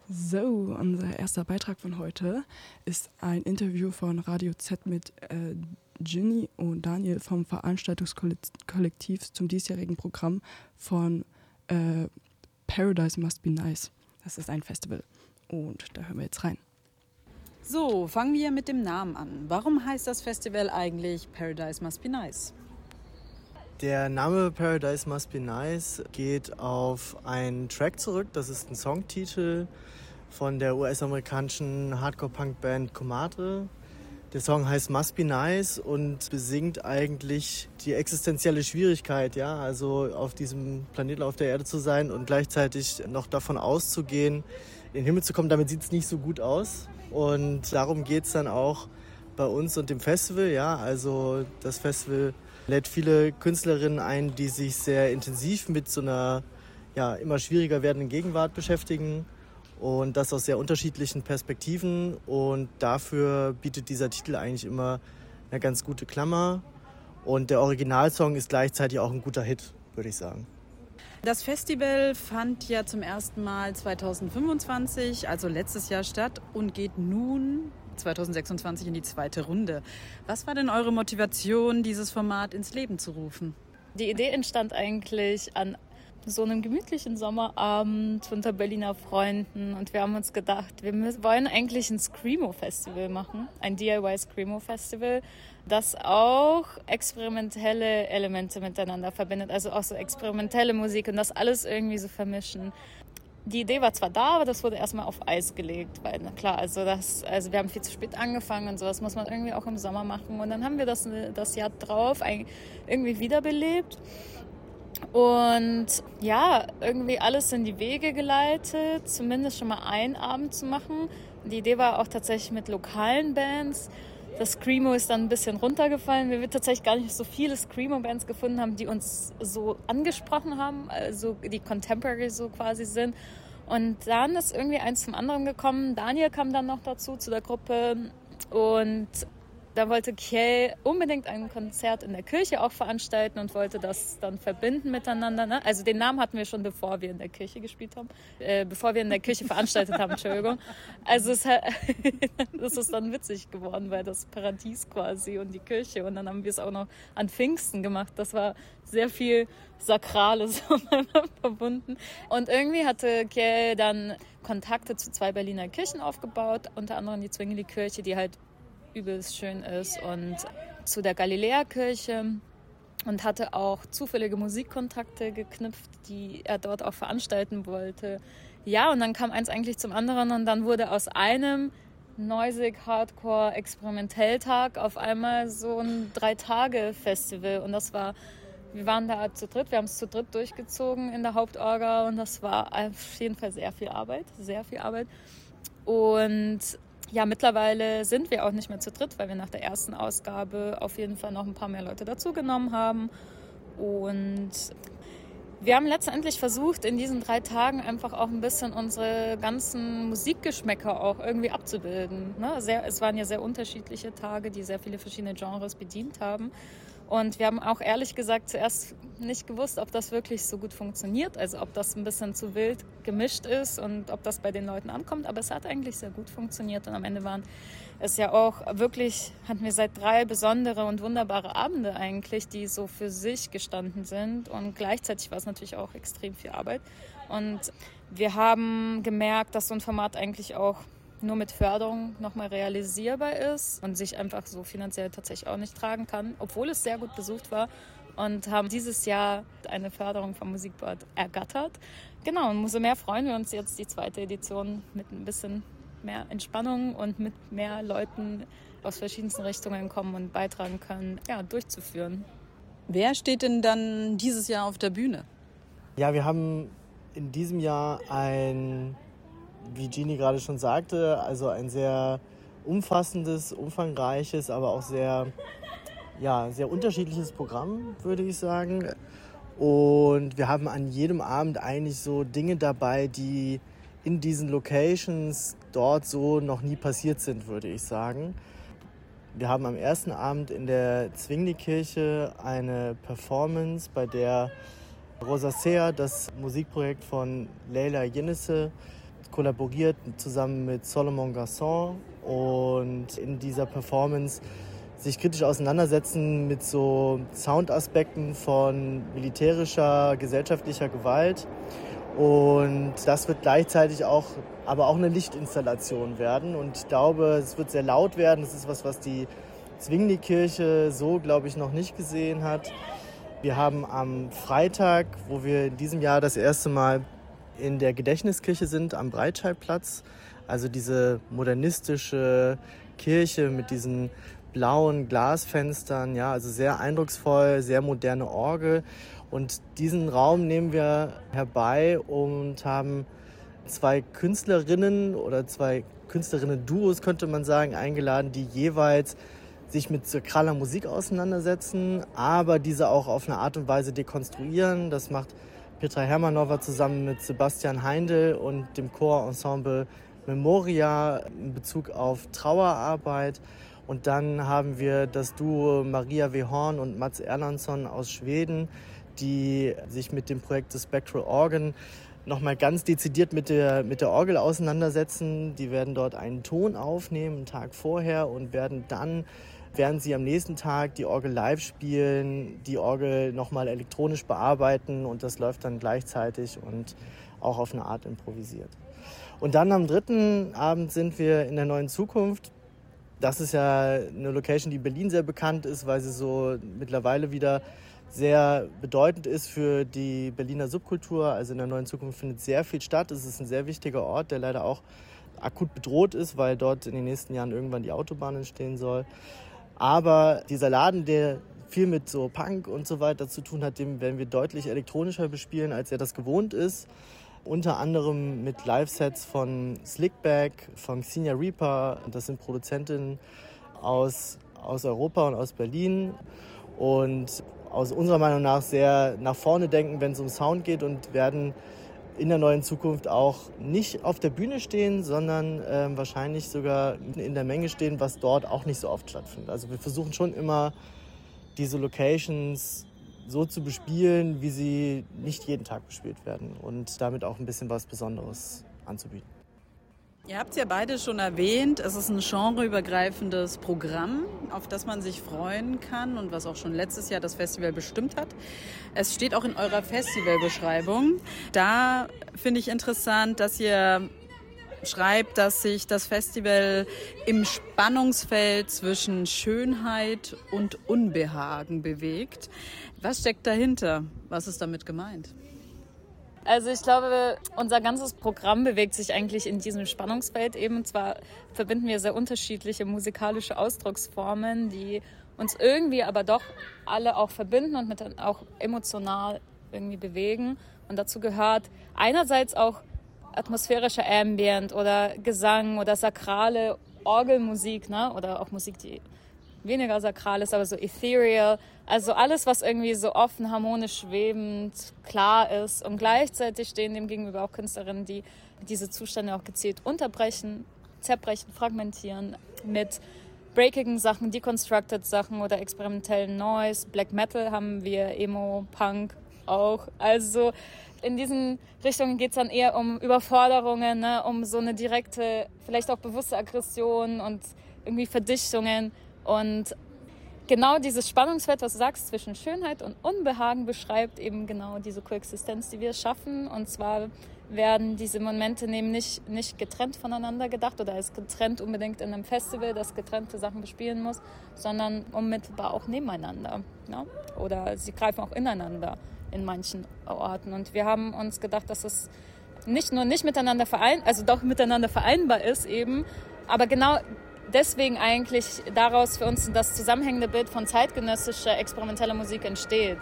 So, unser erster Beitrag von heute ist ein Interview von Radio Z mit Ginny und Daniel vom Veranstaltungskollektiv zum diesjährigen Programm von Paradise Must Be Nice. Das ist ein Festival und da hören wir jetzt rein. So, fangen wir mit dem Namen an. Warum heißt das Festival eigentlich Paradise Must Be Nice? Der Name Paradise Must Be Nice geht auf einen Track zurück. Das ist ein Songtitel von der US-amerikanischen Hardcore-Punk-Band Comadre. Der Song heißt Must Be Nice und besingt eigentlich die existenzielle Schwierigkeit, ja, also auf diesem Planeten auf der Erde zu sein und gleichzeitig noch davon auszugehen, in den Himmel zu kommen. Damit sieht es nicht so gut aus. Und darum geht es dann auch bei uns und dem Festival, ja, also das Festival lädt viele Künstlerinnen ein, die sich sehr intensiv mit so einer immer schwieriger werdenden Gegenwart beschäftigen und das aus sehr unterschiedlichen Perspektiven, und dafür bietet dieser Titel eigentlich immer eine ganz gute Klammer, und der Originalsong ist gleichzeitig auch ein guter Hit, würde ich sagen. Das Festival fand ja zum ersten Mal 2025, also letztes Jahr, statt und geht nun 2026 in die zweite Runde. Was war denn eure Motivation, dieses Format ins Leben zu rufen? Die Idee entstand eigentlich an so einem gemütlichen Sommerabend unter Berliner Freunden, und wir haben uns gedacht, wir wollen eigentlich ein Screamo-Festival machen, ein DIY-Screamo-Festival, das auch experimentelle Elemente miteinander verbindet, also auch so experimentelle Musik und das alles irgendwie so vermischen. Die Idee war zwar da, aber das wurde erstmal auf Eis gelegt, weil, na klar, also wir haben viel zu spät angefangen und sowas muss man irgendwie auch im Sommer machen, und dann haben wir das Jahr drauf irgendwie wiederbelebt. Und ja, irgendwie alles in die Wege geleitet, zumindest schon mal einen Abend zu machen. Die Idee war auch tatsächlich mit lokalen Bands. Das Screamo ist dann ein bisschen runtergefallen, weil wir tatsächlich gar nicht so viele Screamo-Bands gefunden haben, die uns so angesprochen haben, also die Contemporary so quasi sind. Und dann ist irgendwie eins zum anderen gekommen. Daniel kam dann noch dazu, zu der Gruppe, und da wollte Kjell unbedingt ein Konzert in der Kirche auch veranstalten und wollte das dann verbinden miteinander. Ne? Also den Namen hatten wir schon, bevor wir in der Kirche gespielt haben. Bevor wir in der Kirche veranstaltet haben, Entschuldigung. Also das ist dann witzig geworden, weil das Paradies quasi und die Kirche. Und dann haben wir es auch noch an Pfingsten gemacht. Das war sehr viel Sakrales verbunden. Und irgendwie hatte Kjell dann Kontakte zu 2 Berliner Kirchen aufgebaut, unter anderem die Zwingli-Kirche, die halt übelst schön ist, und zu der Galiläa-Kirche, und hatte auch zufällige Musikkontakte geknüpft, die er dort auch veranstalten wollte. Ja, und dann kam eins eigentlich zum anderen, und dann wurde aus einem Noisig Hardcore Experimentelltag auf einmal so ein 3-Tage-Festival, und wir waren da zu dritt, wir haben es zu dritt durchgezogen in der Hauptorga, und das war auf jeden Fall sehr viel Arbeit. Und ja, mittlerweile sind wir auch nicht mehr zu dritt, weil wir nach der ersten Ausgabe auf jeden Fall noch ein paar mehr Leute dazugenommen haben. Und wir haben letztendlich versucht, in diesen 3 Tagen einfach auch ein bisschen unsere ganzen Musikgeschmäcker auch irgendwie abzubilden. Ne? Es waren ja sehr unterschiedliche Tage, die sehr viele verschiedene Genres bedient haben. Und wir haben auch ehrlich gesagt zuerst nicht gewusst, ob das wirklich so gut funktioniert, also ob das ein bisschen zu wild gemischt ist und ob das bei den Leuten ankommt. Aber es hat eigentlich sehr gut funktioniert, und am Ende hatten wir seit 3 besondere und wunderbare Abende eigentlich, die so für sich gestanden sind, und gleichzeitig war es natürlich auch extrem viel Arbeit. Und wir haben gemerkt, dass so ein Format eigentlich auch nur mit Förderung nochmal realisierbar ist und sich einfach so finanziell tatsächlich auch nicht tragen kann, obwohl es sehr gut besucht war, und haben dieses Jahr eine Förderung vom Musikbord ergattert. Genau, und umso mehr freuen wir uns jetzt, die zweite Edition mit ein bisschen mehr Entspannung und mit mehr Leuten aus verschiedensten Richtungen kommen und beitragen können, ja, durchzuführen. Wer steht denn dann dieses Jahr auf der Bühne? Ja, wir haben in diesem Jahr wie Ginny gerade schon sagte, also ein sehr umfassendes, umfangreiches, aber auch sehr unterschiedliches Programm, würde ich sagen. Und wir haben an jedem Abend eigentlich so Dinge dabei, die in diesen Locations dort so noch nie passiert sind, würde ich sagen. Wir haben am ersten Abend in der Zwingli-Kirche eine Performance, bei der Rosacea, das Musikprojekt von Leila Yenisse, kollaboriert zusammen mit Solomon Garçon und in dieser Performance sich kritisch auseinandersetzen mit so Soundaspekten von militärischer, gesellschaftlicher Gewalt. Und das wird gleichzeitig aber auch eine Lichtinstallation werden. Und ich glaube, es wird sehr laut werden. Das ist was die Zwingli-Kirche so, glaube ich, noch nicht gesehen hat. Wir haben am Freitag, wo wir in diesem Jahr das erste Mal in der Gedächtniskirche sind, am Breitscheidplatz, also diese modernistische Kirche mit diesen blauen Glasfenstern, ja, also sehr eindrucksvoll, sehr moderne Orgel. Und diesen Raum nehmen wir herbei und haben 2 Künstlerinnen oder 2 Künstlerinnen-Duos, könnte man sagen, eingeladen, die jeweils sich mit sakraler Musik auseinandersetzen, aber diese auch auf eine Art und Weise dekonstruieren. Das macht Petra Hermanova zusammen mit Sebastian Heindl und dem Chorensemble Memoria in Bezug auf Trauerarbeit. Und dann haben wir das Duo Maria W. Horn und Mats Erlandsson aus Schweden, die sich mit dem Projekt The Spectral Organ nochmal ganz dezidiert mit der Orgel auseinandersetzen. Die werden dort einen Ton aufnehmen, einen Tag vorher, und werden sie am nächsten Tag die Orgel live spielen, die Orgel nochmal elektronisch bearbeiten, und das läuft dann gleichzeitig und auch auf eine Art improvisiert. Und dann am 3. Abend sind wir in der Neuen Zukunft. Das ist ja eine Location, die Berlin sehr bekannt ist, weil sie so mittlerweile wieder sehr bedeutend ist für die Berliner Subkultur. Also in der Neuen Zukunft findet sehr viel statt. Es ist ein sehr wichtiger Ort, der leider auch akut bedroht ist, weil dort in den nächsten Jahren irgendwann die Autobahn entstehen soll. Aber dieser Laden, der viel mit so Punk und so weiter zu tun hat, den werden wir deutlich elektronischer bespielen, als er das gewohnt ist. Unter anderem mit Live-Sets von Slickback, von Xenia Reaper. Das sind Produzentinnen aus Europa und aus Berlin. Und aus unserer Meinung nach sehr nach vorne denken, wenn es um Sound geht, und werden in der Neuen Zukunft auch nicht auf der Bühne stehen, sondern wahrscheinlich sogar in der Menge stehen, was dort auch nicht so oft stattfindet. Also wir versuchen schon immer, diese Locations so zu bespielen, wie sie nicht jeden Tag bespielt werden, und damit auch ein bisschen was Besonderes anzubieten. Ihr habt es ja beide schon erwähnt, es ist ein genreübergreifendes Programm, auf das man sich freuen kann und was auch schon letztes Jahr das Festival bestimmt hat. Es steht auch in eurer Festivalbeschreibung. Da finde ich interessant, dass ihr schreibt, dass sich das Festival im Spannungsfeld zwischen Schönheit und Unbehagen bewegt. Was steckt dahinter? Was ist damit gemeint? Also ich glaube, unser ganzes Programm bewegt sich eigentlich in diesem Spannungsfeld eben. Und zwar verbinden wir sehr unterschiedliche musikalische Ausdrucksformen, die uns irgendwie aber doch alle auch verbinden und auch emotional irgendwie bewegen. Und dazu gehört einerseits auch atmosphärischer Ambient oder Gesang oder sakrale Orgelmusik, ne? Oder auch Musik, die weniger sakral ist, aber so ethereal. Also alles, was irgendwie so offen, harmonisch, schwebend, klar ist. Und gleichzeitig stehen dem gegenüber auch Künstlerinnen, die diese Zustände auch gezielt unterbrechen, zerbrechen, fragmentieren mit breakigen Sachen, deconstructed Sachen oder experimentellen Noise. Black Metal haben wir, Emo, Punk auch. Also in diesen Richtungen geht es dann eher um Überforderungen, ne? Um so eine direkte, vielleicht auch bewusste Aggression und irgendwie Verdichtungen. Und genau dieses Spannungsfeld, was du sagst, zwischen Schönheit und Unbehagen, beschreibt eben genau diese Koexistenz, die wir schaffen. Und zwar werden diese Momente nämlich nicht getrennt voneinander gedacht oder als getrennt unbedingt in einem Festival, das getrennte Sachen bespielen muss, sondern unmittelbar auch nebeneinander. Ne? Oder sie greifen auch ineinander in manchen Orten. Und wir haben uns gedacht, dass es nicht nur nicht miteinander doch miteinander vereinbar ist eben, aber genau deswegen eigentlich daraus für uns das zusammenhängende Bild von zeitgenössischer experimenteller Musik entsteht.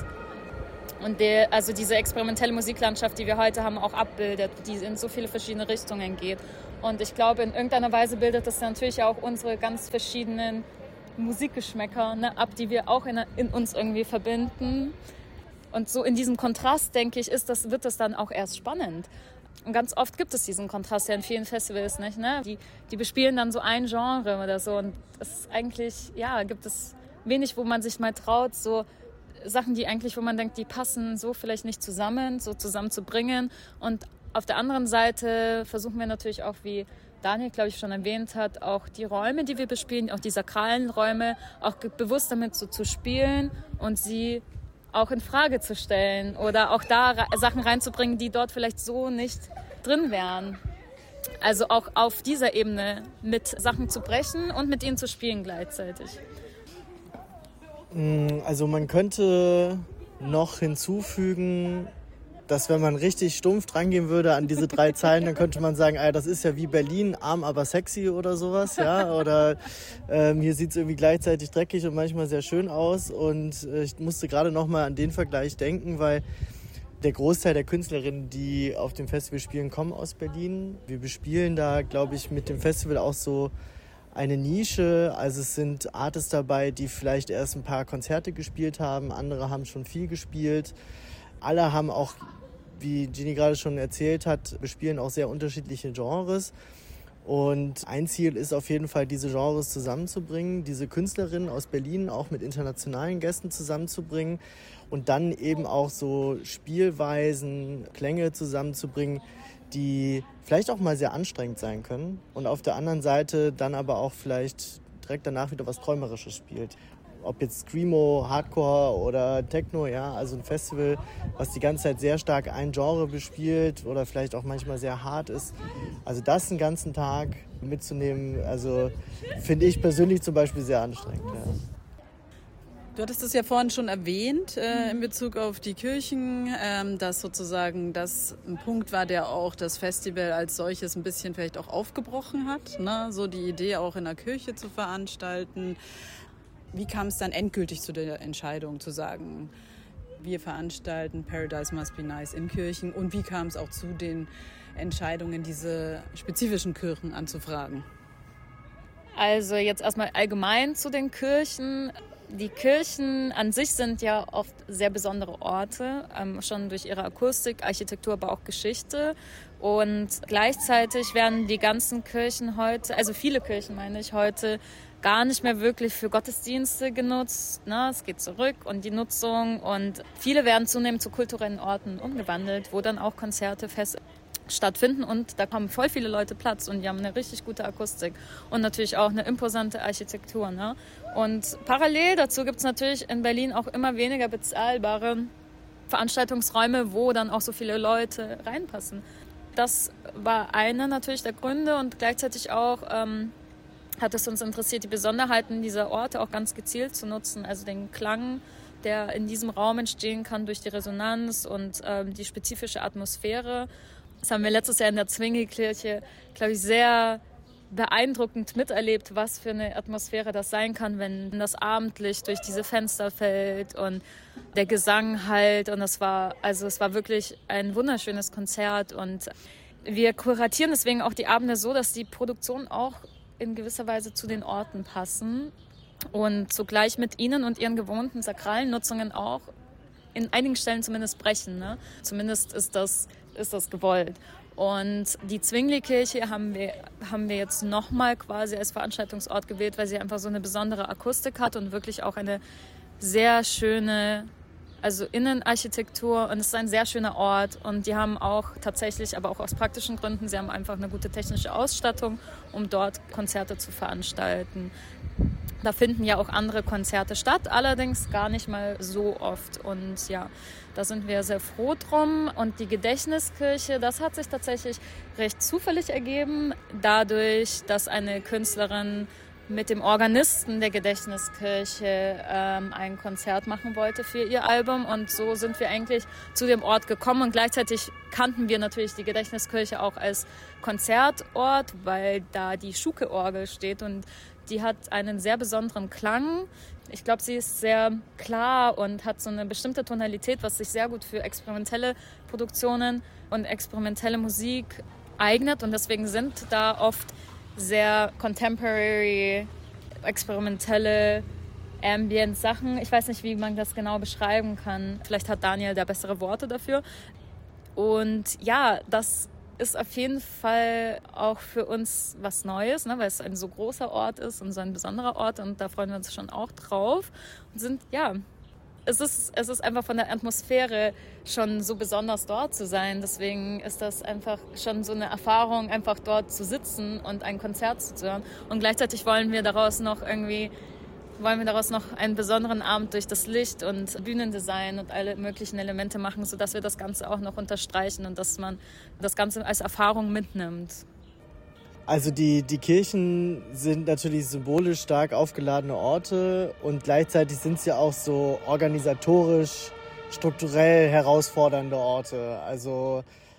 Und also diese experimentelle Musiklandschaft, die wir heute haben, auch abbildet, die in so viele verschiedene Richtungen geht. Und ich glaube, in irgendeiner Weise bildet das natürlich auch unsere ganz verschiedenen Musikgeschmäcker, ne, ab, die wir auch in uns irgendwie verbinden. Und so in diesem Kontrast, denke ich, wird das dann auch erst spannend. Und ganz oft gibt es diesen Kontrast ja in vielen Festivals nicht, ne? Die bespielen dann so ein Genre oder so. Und das ist eigentlich, ja, gibt es wenig, wo man sich mal traut, so Sachen, die eigentlich, wo man denkt, die passen so vielleicht nicht zusammen, so zusammenzubringen. Und auf der anderen Seite versuchen wir natürlich auch, wie Daniel, glaube ich, schon erwähnt hat, auch die Räume, die wir bespielen, auch die sakralen Räume, auch bewusst damit so zu spielen und sie auch in Frage zu stellen oder auch da Sachen reinzubringen, die dort vielleicht so nicht drin wären. Also auch auf dieser Ebene mit Sachen zu brechen und mit ihnen zu spielen gleichzeitig. Also man könnte noch hinzufügen, dass wenn man richtig stumpf drangehen würde an diese 3 Zeilen, dann könnte man sagen, das ist ja wie Berlin, arm aber sexy oder sowas, ja, oder hier sieht es irgendwie gleichzeitig dreckig und manchmal sehr schön aus und ich musste gerade noch mal an den Vergleich denken, weil der Großteil der Künstlerinnen, die auf dem Festival spielen, kommen aus Berlin. Wir bespielen da, glaube ich, mit dem Festival auch so eine Nische, also es sind Artists dabei, die vielleicht erst ein paar Konzerte gespielt haben, andere haben schon viel gespielt. Alle haben auch, wie Ginny gerade schon erzählt hat, bespielen auch sehr unterschiedliche Genres. Und ein Ziel ist auf jeden Fall, diese Genres zusammenzubringen, diese Künstlerinnen aus Berlin auch mit internationalen Gästen zusammenzubringen und dann eben auch so Spielweisen, Klänge zusammenzubringen, die vielleicht auch mal sehr anstrengend sein können und auf der anderen Seite dann aber auch vielleicht direkt danach wieder was Träumerisches spielt. Ob jetzt Screamo, Hardcore oder Techno, ja, also ein Festival, was die ganze Zeit sehr stark ein Genre bespielt oder vielleicht auch manchmal sehr hart ist. Also das den ganzen Tag mitzunehmen, also finde ich persönlich zum Beispiel sehr anstrengend. Ja. Du hattest es ja vorhin schon erwähnt in Bezug auf die Kirchen, dass sozusagen das ein Punkt war, der auch das Festival als solches ein bisschen vielleicht auch aufgebrochen hat, ne? So die Idee auch in der Kirche zu veranstalten. Wie kam es dann endgültig zu der Entscheidung zu sagen, wir veranstalten Paradise Must Be Nice in Kirchen und wie kam es auch zu den Entscheidungen, diese spezifischen Kirchen anzufragen? Also jetzt erstmal allgemein zu den Kirchen. Die Kirchen an sich sind ja oft sehr besondere Orte, schon durch ihre Akustik, Architektur, aber auch Geschichte. Und gleichzeitig werden die ganzen Kirchen heute, also viele Kirchen meine ich heute, gar nicht mehr wirklich für Gottesdienste genutzt. Ne? Es geht zurück und die Nutzung und viele werden zunehmend zu kulturellen Orten umgewandelt, wo dann auch Konzerte fest stattfinden und da kommen voll viele Leute Platz und die haben eine richtig gute Akustik und natürlich auch eine imposante Architektur. Ne? Und parallel dazu gibt es natürlich in Berlin auch immer weniger bezahlbare Veranstaltungsräume, wo dann auch so viele Leute reinpassen. Das war einer natürlich der Gründe und gleichzeitig auch hat es uns interessiert, die Besonderheiten dieser Orte auch ganz gezielt zu nutzen, also den Klang, der in diesem Raum entstehen kann durch die Resonanz und die spezifische Atmosphäre. Das haben wir letztes Jahr in der Zwingli-Kirche, glaube ich, sehr beeindruckend miterlebt, was für eine Atmosphäre das sein kann, wenn das Abendlicht durch diese Fenster fällt und der Gesang halt. Und es war wirklich ein wunderschönes Konzert. Und wir kuratieren deswegen auch die Abende so, dass die Produktionen auch in gewisser Weise zu den Orten passen und zugleich mit ihnen und ihren gewohnten sakralen Nutzungen auch in einigen Stellen zumindest brechen. Ne? Zumindest ist das gewollt. Und die Zwingli-Kirche haben wir jetzt nochmal quasi als Veranstaltungsort gewählt, weil sie einfach so eine besondere Akustik hat und wirklich auch eine sehr schöne, also Innenarchitektur und es ist ein sehr schöner Ort und die haben auch tatsächlich, aber auch aus praktischen Gründen, sie haben einfach eine gute technische Ausstattung, um dort Konzerte zu veranstalten. Da finden ja auch andere Konzerte statt, allerdings gar nicht mal so oft. Und ja, da sind wir sehr froh drum. Und die Gedächtniskirche, das hat sich tatsächlich recht zufällig ergeben, dadurch, dass eine Künstlerin mit dem Organisten der Gedächtniskirche ein Konzert machen wollte für ihr Album. Und so sind wir eigentlich zu dem Ort gekommen. Und gleichzeitig kannten wir natürlich die Gedächtniskirche auch als Konzertort, weil da die Schuke-Orgel steht und die hat einen sehr besonderen Klang. Ich glaube, sie ist sehr klar und hat so eine bestimmte Tonalität, was sich sehr gut für experimentelle Produktionen und experimentelle Musik eignet. Und deswegen sind da oft sehr contemporary, experimentelle Ambient-Sachen. Ich weiß nicht, wie man das genau beschreiben kann. Vielleicht hat Daniel da bessere Worte dafür. Und ja, das ist auf jeden Fall auch für uns was Neues, ne, weil es ein so großer Ort ist und so ein besonderer Ort und da freuen wir uns schon auch drauf und sind ja es ist einfach von der Atmosphäre schon so besonders, dort zu sein. Deswegen ist das einfach schon so eine Erfahrung, einfach dort zu sitzen und ein Konzert zu hören. Und gleichzeitig wollen wir daraus noch einen besonderen Abend durch das Licht und Bühnendesign und alle möglichen Elemente machen, sodass wir das Ganze auch noch unterstreichen und dass man das Ganze als Erfahrung mitnimmt. Also die Kirchen sind natürlich symbolisch stark aufgeladene Orte und gleichzeitig sind es ja auch so organisatorisch, strukturell herausfordernde Orte. Also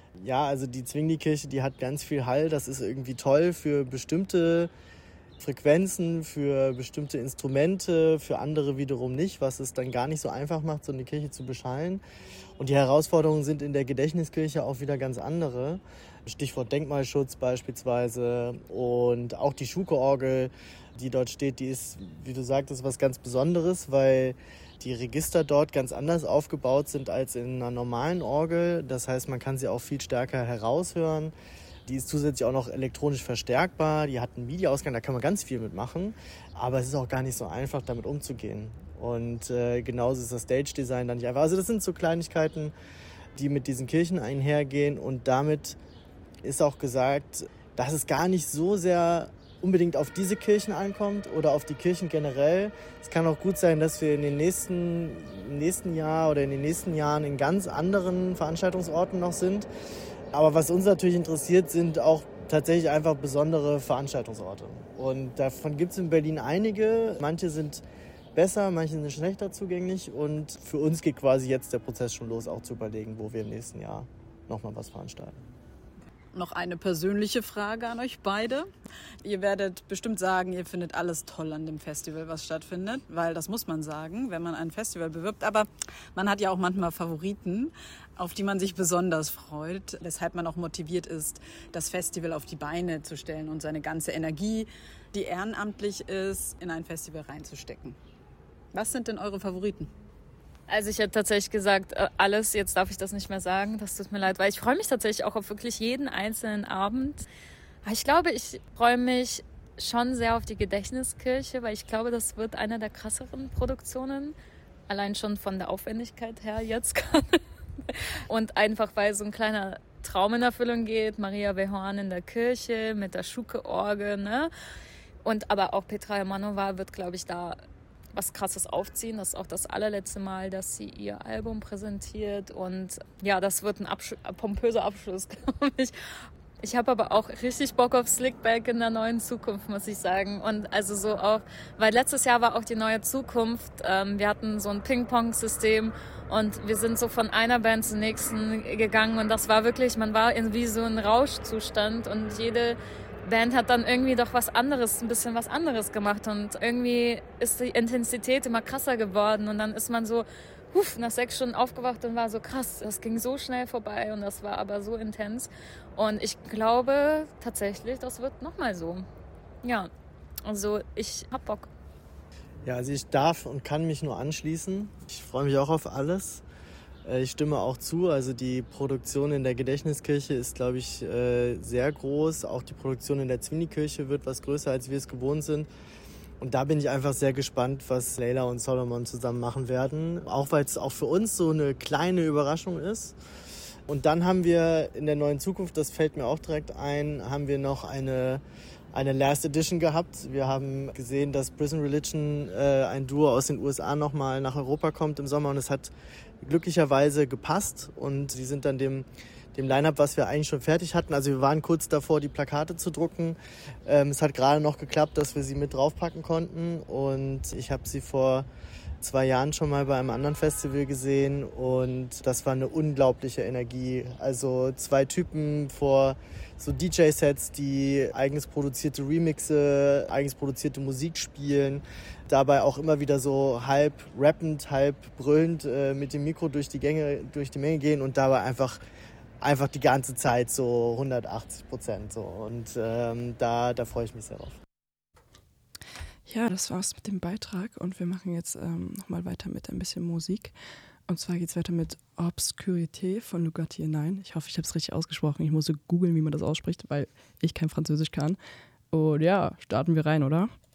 die Zwingli-Kirche, die hat ganz viel Hall, das ist irgendwie toll für bestimmte Frequenzen, für bestimmte Instrumente, für andere wiederum nicht, was es dann gar nicht so einfach macht, so eine Kirche zu beschallen. Und die Herausforderungen sind in der Gedächtniskirche auch wieder ganz andere. Stichwort Denkmalschutz beispielsweise. Und auch die Schuke-Orgel, die dort steht, die ist, wie du sagtest, was ganz Besonderes, weil die Register dort ganz anders aufgebaut sind als in einer normalen Orgel. Das heißt, man kann sie auch viel stärker heraushören. Die ist zusätzlich auch noch elektronisch verstärkbar. Die hat einen MIDI-Ausgang, da kann man ganz viel mitmachen. Aber es ist auch gar nicht so einfach, damit umzugehen. Und genauso ist das Stage-Design dann nicht einfach. Also das sind so Kleinigkeiten, die mit diesen Kirchen einhergehen. Und damit ist auch gesagt, dass es gar nicht so sehr unbedingt auf diese Kirchen ankommt oder auf die Kirchen generell. Es kann auch gut sein, dass wir im nächsten Jahr oder in den nächsten Jahren in ganz anderen Veranstaltungsorten noch sind. Aber was uns natürlich interessiert, sind auch tatsächlich einfach besondere Veranstaltungsorte. Und davon gibt es in Berlin einige. Manche sind besser, manche sind schlechter zugänglich. Und für uns geht quasi jetzt der Prozess schon los, auch zu überlegen, wo wir im nächsten Jahr nochmal was veranstalten. Noch eine persönliche Frage an euch beide. Ihr werdet bestimmt sagen, ihr findet alles toll an dem Festival, was stattfindet, weil das muss man sagen, wenn man ein Festival bewirbt. Aber man hat ja auch manchmal Favoriten, auf die man sich besonders freut, weshalb man auch motiviert ist, das Festival auf die Beine zu stellen und seine ganze Energie, die ehrenamtlich ist, in ein Festival reinzustecken. Was sind denn eure Favoriten? Also ich hätte tatsächlich gesagt, alles, jetzt darf ich das nicht mehr sagen, das tut mir leid, weil ich freue mich tatsächlich auch auf wirklich jeden einzelnen Abend. Aber ich glaube, ich freue mich schon sehr auf die Gedächtniskirche, weil ich glaube, das wird eine der krasseren Produktionen, allein schon von der Aufwendigkeit her jetzt gerade. Und einfach, weil so ein kleiner Traum in Erfüllung geht, Maria Wehorn in der Kirche mit der Schuke-Orgel, ne? Und aber auch Petra Hermanova wird, glaube ich, da was Krasses aufziehen. Das ist auch das allerletzte Mal, dass sie ihr Album präsentiert. Und ja, das wird ein pompöser Abschluss, glaube ich. Ich habe aber auch richtig Bock auf Slickback in der neuen Zukunft, muss ich sagen. Und also so auch, weil letztes Jahr war auch die neue Zukunft. Wir hatten so ein Ping-Pong-System und wir sind so von einer Band zur nächsten gegangen. Und das war wirklich, man war in wie so ein Rauschzustand und jede Band hat dann irgendwie doch ein bisschen was anderes gemacht und irgendwie ist die Intensität immer krasser geworden und dann ist man so nach 6 Stunden aufgewacht und war so krass, das ging so schnell vorbei und das war aber so intens und ich glaube tatsächlich, das wird nochmal so. Ja, also ich hab Bock. Ja, also ich darf und kann mich nur anschließen. Ich freue mich auch auf alles. Ich stimme auch zu, also die Produktion in der Gedächtniskirche ist, glaube ich, sehr groß. Auch die Produktion in der Zwingli-Kirche wird was größer, als wir es gewohnt sind. Und da bin ich einfach sehr gespannt, was Leila und Solomon zusammen machen werden. Auch weil es auch für uns so eine kleine Überraschung ist. Und dann haben wir in der neuen Zukunft, das fällt mir auch direkt ein, haben wir noch eine Last Edition gehabt. Wir haben gesehen, dass Prison Religion, ein Duo aus den USA, nochmal nach Europa kommt im Sommer und es hat glücklicherweise gepasst und sie sind dann dem Line-Up, was wir eigentlich schon fertig hatten. Also wir waren kurz davor, die Plakate zu drucken. Es hat gerade noch geklappt, dass wir sie mit draufpacken konnten und ich habe sie vor 2 Jahren schon mal bei einem anderen Festival gesehen und das war eine unglaubliche Energie. Also 2 Typen vor so DJ-Sets, die eigens produzierte Remixe, eigens produzierte Musik spielen, dabei auch immer wieder so halb rappend, halb brüllend mit dem Mikro durch die Menge gehen und dabei einfach die ganze Zeit so 180% so und da freue ich mich sehr drauf. Ja, das war's mit dem Beitrag und wir machen jetzt nochmal weiter mit ein bisschen Musik. Und zwar geht's weiter mit Obscurité von Lugatti 9. Ich hoffe, ich habe es richtig ausgesprochen. Ich musste googeln, wie man das ausspricht, weil ich kein Französisch kann. Und ja, starten wir rein, oder?